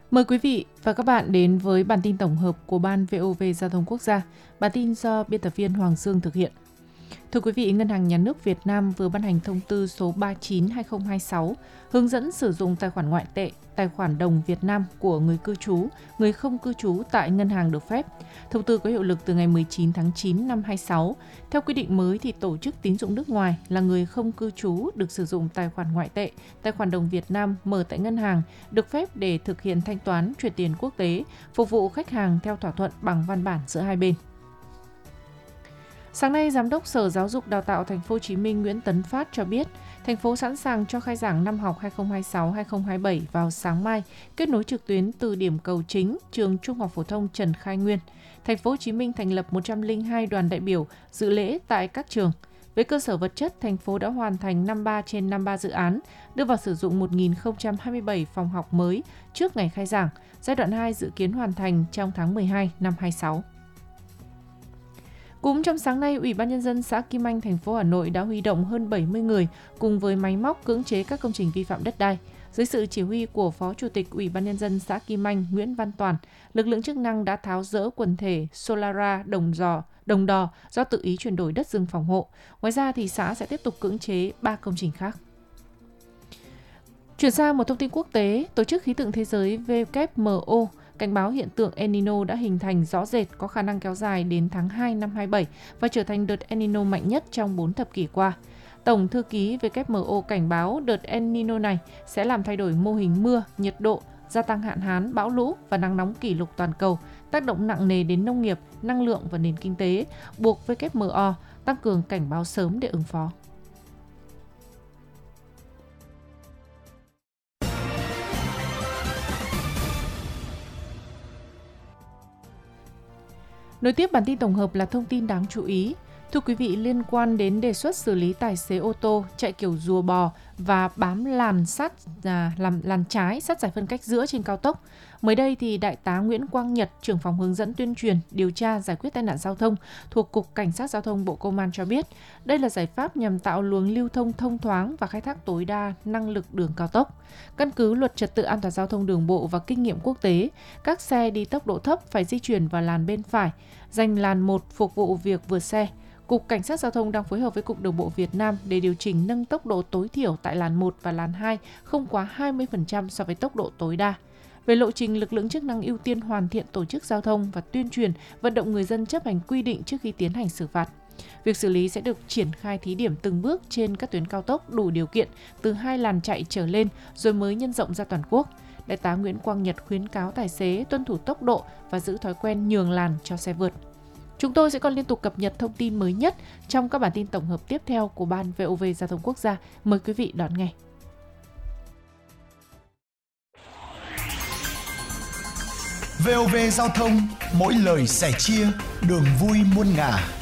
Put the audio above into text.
Mời quý vị và các bạn đến với bản tin tổng hợp của Ban VOV Giao thông Quốc gia. Bản tin do biên tập viên Hoàng Dương thực hiện. Thưa quý vị, Ngân hàng Nhà nước Việt Nam vừa ban hành thông tư số 39/2026 hướng dẫn sử dụng tài khoản ngoại tệ, tài khoản đồng Việt Nam của người cư trú, người không cư trú tại ngân hàng được phép. Thông tư có hiệu lực từ ngày 19 tháng 9 năm 26. Theo quy định mới thì tổ chức tín dụng nước ngoài là người không cư trú được sử dụng tài khoản ngoại tệ, tài khoản đồng Việt Nam mở tại ngân hàng được phép để thực hiện thanh toán chuyển tiền quốc tế, phục vụ khách hàng theo thỏa thuận bằng văn bản giữa hai bên. Sáng nay, Giám đốc Sở Giáo dục Đào tạo Thành phố Hồ Chí Minh Nguyễn Tấn Phát cho biết, thành phố sẵn sàng cho khai giảng năm học 2026-2027 vào sáng mai, kết nối trực tuyến từ điểm cầu chính trường Trung học phổ thông Trần Khai Nguyên. Thành phố Hồ Chí Minh thành lập 102 đoàn đại biểu dự lễ tại các trường. Với cơ sở vật chất, thành phố đã hoàn thành 53 trên 53 dự án, đưa vào sử dụng 1.027 phòng học mới trước ngày khai giảng. Giai đoạn 2 dự kiến hoàn thành trong tháng 12 năm 26. Cũng trong sáng nay, Ủy ban Nhân dân xã Kim Anh, thành phố Hà Nội đã huy động hơn 70 người cùng với máy móc cưỡng chế các công trình vi phạm đất đai. Dưới sự chỉ huy của Phó Chủ tịch Ủy ban Nhân dân xã Kim Anh Nguyễn Văn Toàn, lực lượng chức năng đã tháo dỡ quần thể Solara Đồng Đò do tự ý chuyển đổi đất rừng phòng hộ. Ngoài ra, thì xã sẽ tiếp tục cưỡng chế 3 công trình khác. Chuyển sang một thông tin quốc tế, Tổ chức Khí tượng Thế giới WMO cảnh báo hiện tượng El Nino đã hình thành rõ rệt, có khả năng kéo dài đến tháng 2 năm 27 và trở thành đợt El Nino mạnh nhất trong 4 thập kỷ qua. Tổng thư ký WMO cảnh báo đợt El Nino này sẽ làm thay đổi mô hình mưa, nhiệt độ, gia tăng hạn hán, bão lũ và nắng nóng kỷ lục toàn cầu, tác động nặng nề đến nông nghiệp, năng lượng và nền kinh tế, buộc WMO tăng cường cảnh báo sớm để ứng phó. Nối tiếp bản tin tổng hợp là thông tin đáng chú ý. Thưa quý vị, liên quan đến đề xuất xử lý tài xế ô tô chạy kiểu rùa bò và bám làn trái sát giải phân cách giữa trên cao tốc. Mới đây thì Đại tá Nguyễn Quang Nhật, trưởng phòng hướng dẫn tuyên truyền, điều tra giải quyết tai nạn giao thông thuộc Cục Cảnh sát Giao thông Bộ Công an cho biết, đây là giải pháp nhằm tạo luồng lưu thông thông thoáng và khai thác tối đa năng lực đường cao tốc. Căn cứ Luật Trật tự an toàn giao thông đường bộ và kinh nghiệm quốc tế, các xe đi tốc độ thấp phải di chuyển vào làn bên phải, dành làn 1 phục vụ việc vượt xe. Cục Cảnh sát Giao thông đang phối hợp với Cục Đường bộ Việt Nam để điều chỉnh nâng tốc độ tối thiểu tại làn 1 và làn 2 không quá 20% so với tốc độ tối đa. Về lộ trình, lực lượng chức năng ưu tiên hoàn thiện tổ chức giao thông và tuyên truyền, vận động người dân chấp hành quy định trước khi tiến hành xử phạt. Việc xử lý sẽ được triển khai thí điểm từng bước trên các tuyến cao tốc đủ điều kiện từ 2 làn chạy trở lên rồi mới nhân rộng ra toàn quốc. Đại tá Nguyễn Quang Nhật khuyến cáo tài xế tuân thủ tốc độ và giữ thói quen nhường làn cho xe vượt. Chúng tôi sẽ còn liên tục cập nhật thông tin mới nhất trong các bản tin tổng hợp tiếp theo của Ban VOV Giao thông Quốc gia. Mời quý vị đón nghe. VOV Giao thông, mỗi lời sẻ chia, đường vui muôn ngả.